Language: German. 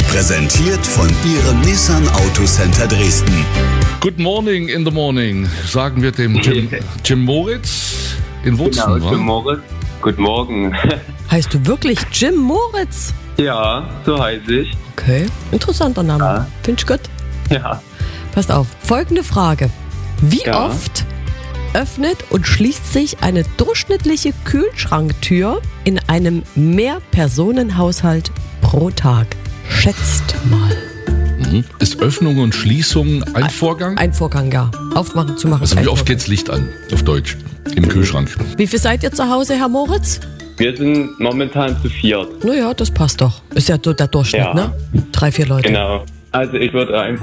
Präsentiert von Ihrem Nissan Autocenter Dresden. Good morning in the morning, sagen wir dem Jim Moritz in Wurzen. Genau, Jim Moritz. Guten Morgen. Heißt du wirklich Jim Moritz? Ja, so heiße ich. Okay, interessanter Name. Ja. Finde ich gut. Ja. Passt auf, folgende Frage. Wie Ja. oft öffnet und schließt sich eine durchschnittliche Kühlschranktür in einem Mehrpersonenhaushalt pro Tag? Schätzt mal. Ist Öffnung und Schließung ein Vorgang? Ein Vorgang, ja. Aufmachen, zumachen. Also ein wie oft Vorgang. geht's Licht an, auf Deutsch, im Kühlschrank? Wie viel seid ihr zu Hause, Herr Moritz? Wir sind momentan zu viert. Naja, das passt doch. Ist ja so der Durchschnitt, Ja. ne? 3, 4 Leute. Genau. Also ich würde einfach